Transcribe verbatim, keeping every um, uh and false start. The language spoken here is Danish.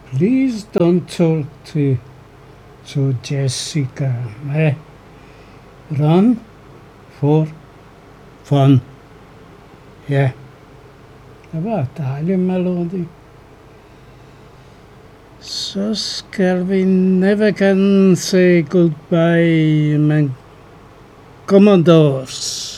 Please don't talk to, to Jessica. Nej. Run for fun. Ja, det var en dejlig melodi. Så skal vi never can say goodbye, men Commodores.